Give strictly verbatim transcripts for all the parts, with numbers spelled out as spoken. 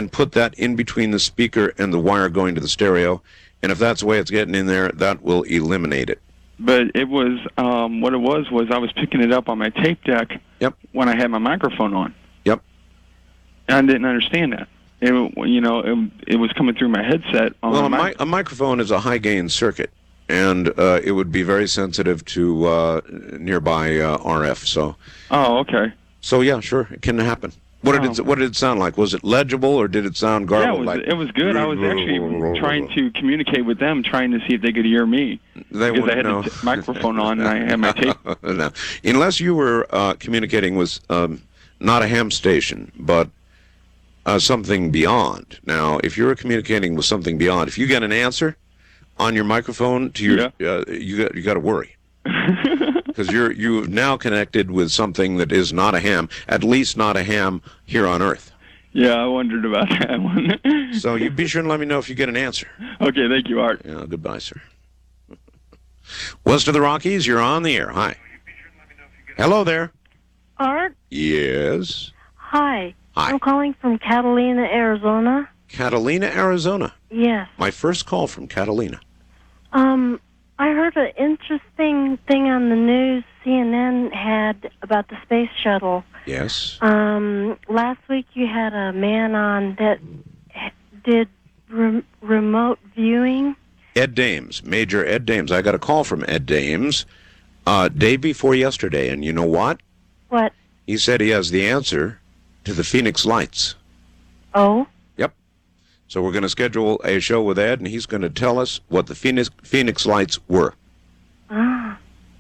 and put that in between the speaker and the wire going to the stereo. And if that's the way it's getting in there, that will eliminate it. But it was, um, what it was, was I was picking it up on my tape deck Yep. when I had my microphone on. Yep. And I didn't understand that. It, you know, it, it was coming through my headset. On Well, a, my mi- a microphone is a high-gain circuit, and uh, it would be very sensitive to uh, nearby uh, R F. So, Oh, okay. so yeah, sure, it can happen. What did Oh. it What did it sound like? Was it legible, or did it sound Yeah, it garbled? was, like it was good. I was actually trying to communicate with them, trying to see if they could hear me. They because I wouldn't had know. the t- microphone on and I had my tape. No. Unless you were uh, communicating with um, not a ham station, but uh, something beyond. Now, if you're communicating with something beyond, if you get an answer on your microphone to your, Yeah. uh, you got you got to worry. Because you're you've now connected with something that is not a ham, at least not a ham here on Earth. Yeah, I wondered about that one. So you be sure and let me know if you get an answer. Okay, thank you, Art. Yeah, goodbye, sir. West of the Rockies, you're on the air. Hi. Hello there. Art? Yes. Hi. Hi. I'm calling from Catalina, Arizona. Catalina, Arizona. Yes. My first call from Catalina. Um, I heard an interesting thing on the news C N N had about the space shuttle. Yes. Um, last week you had a man on that did re- remote viewing. Ed Dames, Major Ed Dames. I got a call from Ed Dames uh, day before yesterday, and you know what? What? He said he has the answer to the Phoenix Lights. Oh? Yep. So we're going to schedule a show with Ed, and he's going to tell us what the Phoenix, Phoenix Lights were. Ah.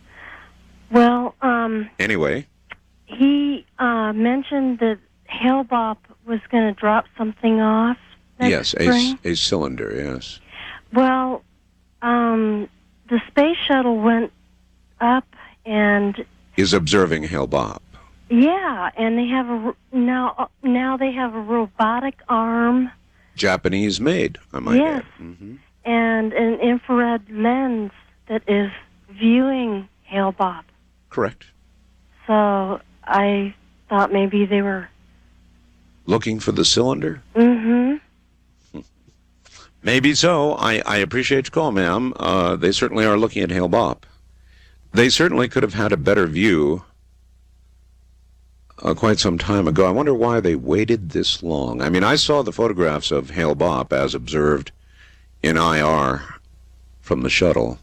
Well, um... Anyway. He uh, mentioned that Hale-Bopp was going to drop something off next Yes, spring. a, a cylinder, yes. Well, um, the space shuttle went up, and Is observing Hale-Bopp. yeah, and they have a now. Now they have a robotic arm. Japanese made, I might Yes. add. Mm-hmm. And an infrared lens that is viewing Hale-Bopp. Correct. So I thought maybe they were. Looking for the cylinder? Mm-hmm. Maybe so. I, I appreciate your call, ma'am. Uh, they certainly are looking at Hale-Bopp. They certainly could have had a better view uh, quite some time ago. I wonder why they waited this long. I mean, I saw the photographs of Hale-Bopp as observed in I R from the shuttle,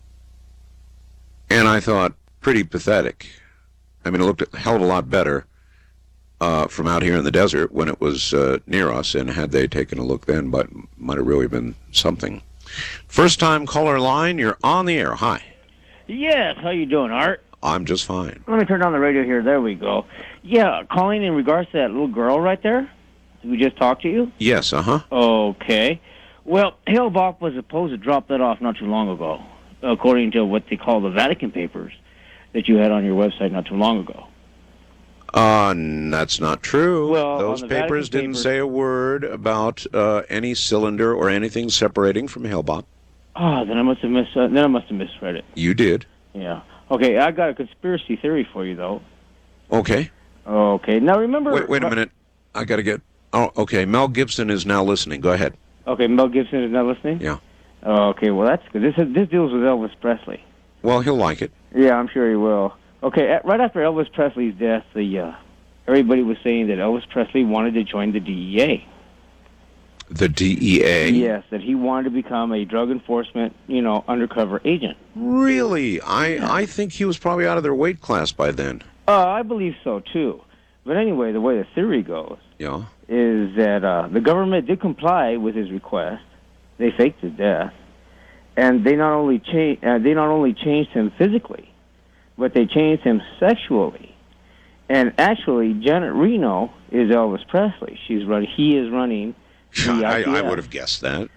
and I thought, pretty pathetic. I mean, it looked a hell of a lot better uh, from out here in the desert when it was uh, near us, and had they taken a look then, but might have really been something. First time caller line, you're on the air. Hi. Yes, how you doing, Art? I'm just fine. Let me turn on the radio here. There we go. Yeah, calling in regards to that little girl right there who just talked to you? Yes, uh-huh. Okay. Well, Hale-Bopp was supposed to drop that off not too long ago, according to what they call the Vatican papers that you had on your website not too long ago. Uh, that's not true. Well, Those on the papers Vatican didn't papers- say a word about uh, any cylinder or anything separating from Hale-Bopp. Oh, then I must have mis- uh, then I must have misread it. You did. Yeah. Okay, I got a conspiracy theory for you, though. Okay. Okay. Now, remember... Wait, wait a minute. I got to get... Oh, okay. Mel Gibson is now listening. Go ahead. Okay, Mel Gibson is not listening? Yeah. Okay, well, that's good. This, is, this deals with Elvis Presley. Well, he'll like it. Yeah, I'm sure he will. Okay, at, right after Elvis Presley's death, the uh, everybody was saying that Elvis Presley wanted to join the D E A. The D E A? Yes, that he wanted to become a drug enforcement, you know, undercover agent. Really? I, Yeah. I think he was probably out of their weight class by then. Uh, I believe so, too. But anyway, the way the theory goes Yeah. is that uh, the government did comply with his request. They faked his death. And they not only cha- uh, they not only changed him physically, but they changed him sexually. And actually, Janet Reno is Elvis Presley. She's run. He is running. The I, I P F. I would have guessed that.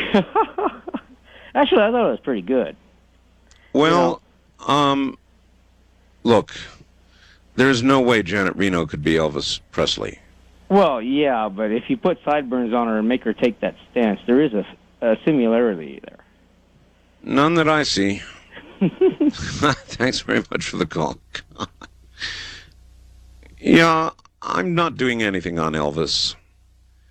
Actually, I thought it was pretty good. Well, um, look, there's no way Janet Reno could be Elvis Presley. Well, yeah, but if you put sideburns on her and make her take that stance, there is a, a similarity there. None that I see. Thanks very much for the call. Yeah, I'm not doing anything on Elvis.